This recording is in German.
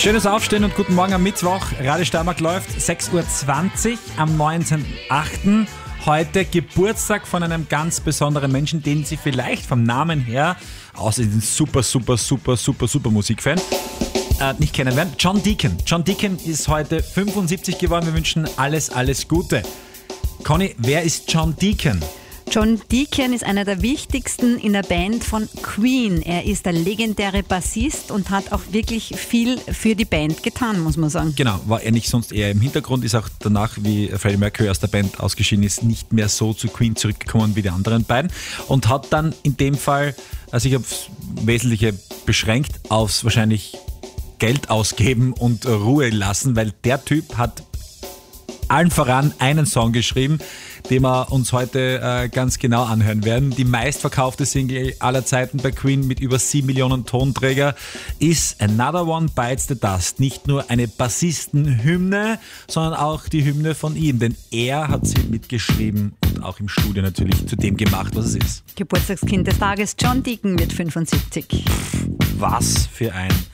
Schönes Aufstehen und guten Morgen am Mittwoch. Radio Steiermark läuft 6.20 Uhr am 19.08. Heute Geburtstag von einem ganz besonderen Menschen, den Sie vielleicht vom Namen her, außer Sie sind super Musikfan, nicht kennen werden. John Deacon. John Deacon ist heute 75 geworden. Wir wünschen alles Gute. Conny, wer ist John Deacon? John Deacon ist einer der wichtigsten in der Band von Queen. Er ist der legendäre Bassist und hat auch wirklich viel für die Band getan, muss man sagen. Genau, war er nicht sonst eher im Hintergrund, ist auch danach, wie Freddie Mercury aus der Band ausgeschieden ist, nicht mehr so zu Queen zurückgekommen wie die anderen beiden und hat dann in dem Fall sich aufs Wesentliche beschränkt, aufs wahrscheinlich Geld ausgeben und Ruhe lassen, weil der Typ hat allen voran einen Song geschrieben, den wir uns heute ganz genau anhören werden. Die meistverkaufte Single aller Zeiten bei Queen mit über 7 Millionen Tonträger ist Another One Bites the Dust. Nicht nur eine Bassistenhymne, sondern auch die Hymne von ihm, denn er hat sie mitgeschrieben und auch im Studio natürlich zu dem gemacht, was es ist. Geburtstagskind des Tages, John Deacon, wird 75. Was für ein